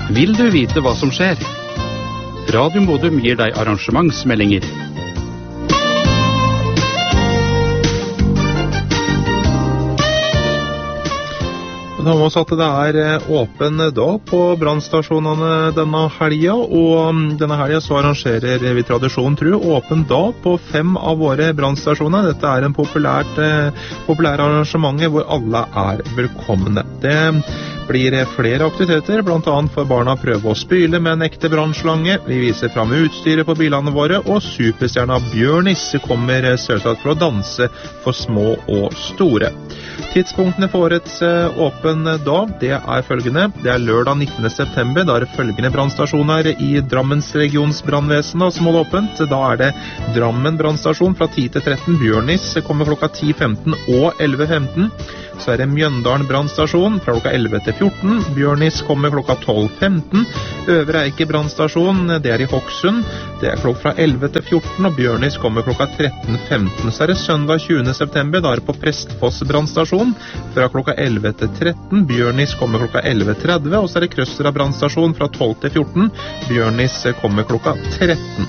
Vil du vite hva som skjer? Radio Modum gir deg arrangementsmeldinger. Da må vi si at det åpen dag på brannstasjonene denne helga, og denne helga så arrangerer vi tradisjon, åpen dag på 5 av våre brannstasjoner. Dette en populær arrangement hvor alle velkomne. Det blir flere aktiviteter, blant annet for barna prøve å spyle med en ekte brannslange. Vi viser fram utstyret på bilene våre, og superstjerna Bjørnis kommer selvsagt for å danse for små og store. Tidspunktene for årets åpen dag, det følgende. Det lørdag 19. september, da det følgende brannstasjoner i Drammens regionsbrannvesen som holder åpent. Da det Drammen brannstasjon fra 10 til 13, Bjørnis kommer klokka 10:15 og 11:15. Så det Mjøndalen brannstasjon fra klokka 11 til 14. Bjørnis kommer klokka 12:15. Øvre Eike brannstasjon, det i Hokksund. Det klokka fra 11 til 14, og Bjørnis kommer klokka 13:15. Så det søndag 20. september, da det på Prestfoss brannstasjon fra klokka 11 til 13. Bjørnis kommer klokka 11:30, og så det Krøstra brannstasjon fra 12 til 14. Bjørnis kommer klokka 13.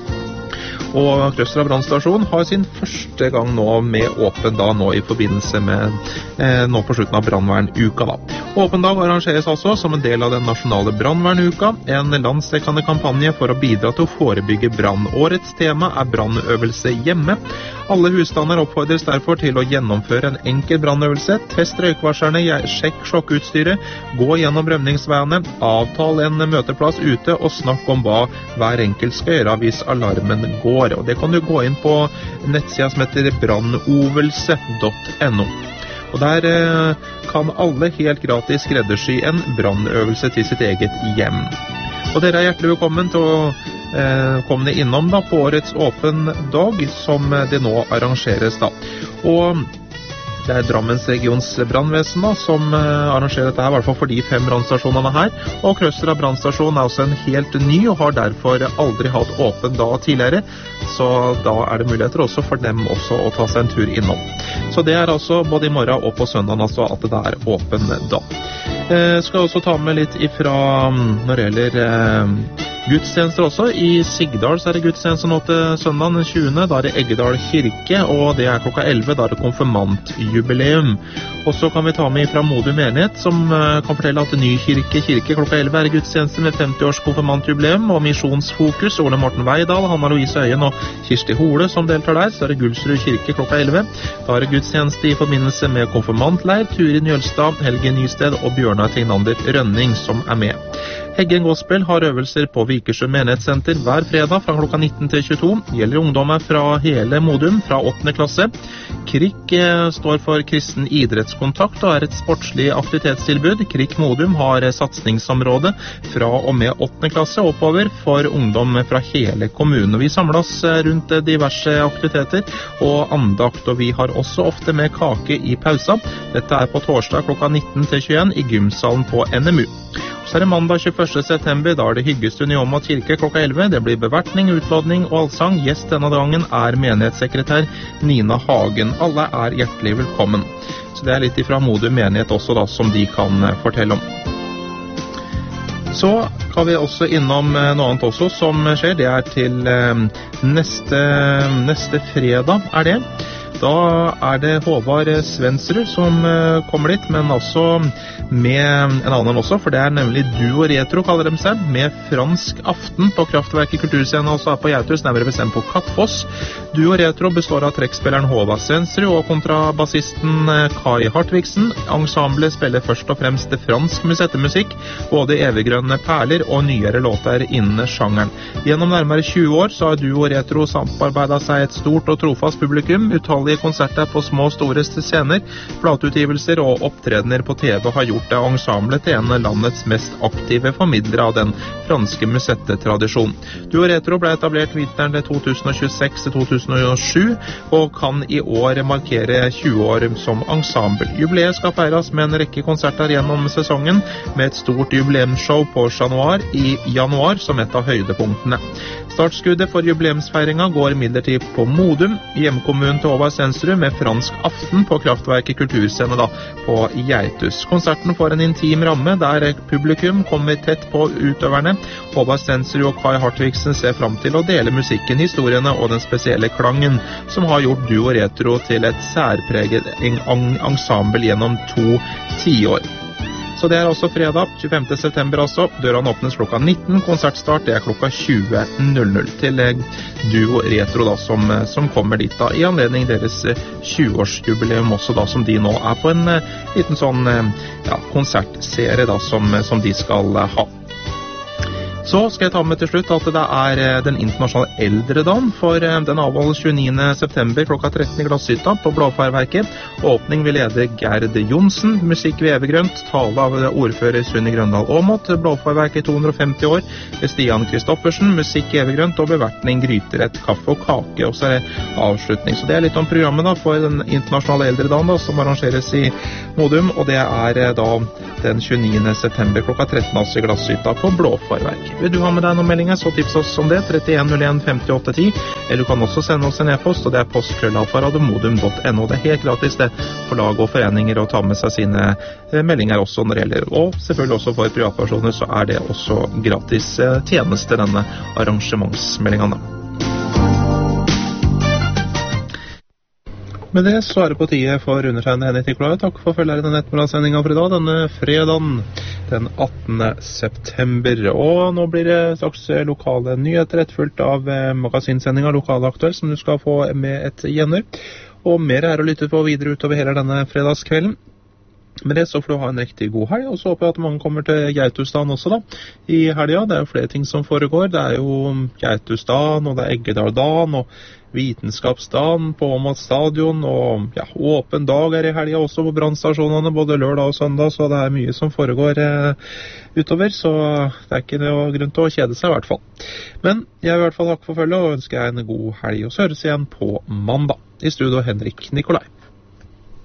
Og Krøstra brannstasjon har sin første gang nå med åpen dag nå i forbindelse med nå på slutten av brannvernuka da. Åpen dag arrangeres altså som en del av den nasjonale brannvernuka, en landsdekkende kampanje for å bidra til å forebygge brann. Årets tema brannøvelse hjemme. Alle husstander oppfordres derfor til å gjennomføre en enkel brannøvelse, test røykvarslerne, sjekk sjokkutstyret, gå gjennom rømningsveiene, avtal en møteplass ute og snakk om hva hver enkelt skal gjøre hvis alarmen går. Og det kan du gå inn på nettsida som heter brannøvelse.no. Og der kan alle helt gratis skreddersy en brannøvelse til sitt eget hjem. Og dere hjertelig velkommen til å komme innom da på årets åpen dag som det nå arrangeres da. Og det Drammens regions brannvesen da, som arrangerer dette her, i hvert fall for de 5 brannstasjonene her. Og Krøstra brannstasjon også en helt ny, og har derfor aldri hatt åpen dag tidligere. Så da det muligheter også for dem også å ta seg en tur innom. Så det altså både i morgen og på søndagen altså at det åpen dag. Skal også ta med litt ifra når det gjelder gudstjenester også. I Sigdal så det gudstjenester nå til søndagen den 20. Da det Eggedal kirke, og det klokka 11. Da det konfirmantjubileum. Og så kan vi ta med fra Modum menighet, som kan fortelle at ny kirke klokka 11 gudstjenester med 50 års konfirmantjubileum, og misjonsfokus, Ole Morten Veidal, Hanna Louise Øyen og Kirsti Hole som deltar der. Så det Gulsrud kirke klokka 11. Da det gudstjeneste i forbindelse med konfirmantleir, Turid Njølstad, Helge Nysted og Bjørnar Tegnander Rønning som med. Heggen Gospel har øvelser på Vikersjø menighetssenter hver fredag fra klokka 19 til 22. Gjelder ungdommer fra hele Modum fra 8. klasse. KRIK står for Kristen idrettskontakt og et sportslig aktivitetstilbud. KRIK Modum har satsningsområde fra og med 8. klasse oppover for ungdom fra hele kommunen. Vi samles rundt diverse aktiviteter og andakt, og vi har også ofte med kake i pausa. Dette på torsdag klokka 19 til 21 i gymsalen på NMU. Så det mandag 21. september, da det Hyggestund i Åmot kirke klokka 11. Det blir bevertning, utlodning og allsang. Gjest denne dagen menighetssekretær Nina Hagen. Alle hjertelig velkommen. Så det litt ifra Modum menighet også da, som de kan fortelle om. Så kan vi også innom noe annet også som skjer. Det til neste fredag det. Da det Håvard Svensrud som kommer dit, men også med en annen også, for det nemlig Duo Retro, kaller de seg, med fransk aften på Kraftverket kulturscenen, altså på Gjauthus, nærmere bestemt på Kattfoss. Duo Retro består av trekkspilleren Håvard Svensrud og kontrabassisten Kai Hartvigsen. Ensemblet spiller først og fremst fransk musettemusikk, både eviggrønne perler og nyere låter innen sjangeren. Gjennom nærmere 20 år så har Duo Retro samarbeidet seg et stort og trofast publikum. Utallige konserter på små og store scener, plateutgivelser og opptredener på TV har gjort det ensemblet til en av landets mest aktive formidlere av den franske musettetradisjonen. Duo Retro ble etablert vinteren 2026-2007 og kan i år markere 20 år som ensemble. Jubileet skal feires med en rekke konserter gjennom sesongen, med et stort jubileumsshow på Chat Noir i januar som et av høydepunktene. Startskuddet for jubileumsfeiringa går imidlertid på Modum. Hjemkommunen til Håvard sensrum med fransk aften på Kraftverket kulturscene da, på Geitus. Konserten får en intim ramme der publikum kommer tett på utøverne. Håvard Stensrud og Kai Hartvigsen ser frem til å dele musikken, historiene og den spesielle klangen som har gjort Duo Retro til et særpreget ensemble gjennom 2 tiår. Så det altså fredag, 25. september altså. Dørene åpnes klokka 19, konsertstart det klokka 20.00 til Duo Retro da, som kommer dit da, i anledning deres 20-årsjubileum også da, som de nå på en liten sånn konsertserie da, som de skal ha. Så skal jeg ta med til slutt at det den internasjonale eldredagen, for den avholdes 29. september klokka 13 i Glasshytta på Blåfærverket. Åpning vil lede Gerd Jonsen, musikk ved Evergrønt, tale av ordfører Sunni Grøndal Åmot, Blåfærverket 250 år, Stian Kristoffersen, musikk i Evergrønt og bevertning, gryterett, kaffe og kake, og så det avslutning. Så det litt om programmet da, for den internasjonale eldredagen da, som arrangeres i Modum, og det da den 29. september klokka 13 altså i Glasshytta på Blåfærverket. Vil du ha med deg noen meldinger, så tips oss om det, 3101 5810, eller du kan også sende oss en e-post, og det post@radiomodum.no. Det helt gratis det, for lag og foreninger å ta med seg sine meldinger også når det gjelder, og selvfølgelig også for privatpersoner, så det også gratis tjeneste, denne arrangementsmeldingene. Med det så det på tide for undertegnede Henrik Nikolai. Takk for følge denne nettmorgensendingen for i dag, denne fredagen den 18. september. Og nå blir det straks lokale nyheter, fullt av magasinsendinga Lokale Aktuelt, som du skal få med et gjenhør. Og mer å lytte på videre utover hele denne fredagskvelden. Med det så får du ha en riktig god helg, og så håper jeg at mange kommer til Geitusdagen også da, i helga. Det jo flere ting som foregår. Det jo Geitusdagen, og det Eggedaldagen, og Vitenskapsdagen på Åmot stadion, og åpen dag i helga også på brannstasjonene, både lørdag og søndag, så det mye som foregår utover, så det ikke noe grunn til å kjede seg i hvert fall. Men jeg vil i hvert fall takke for følget, og ønsker jeg en god helg, og så høres igjen på mandag. I studio Henrik Nikolai.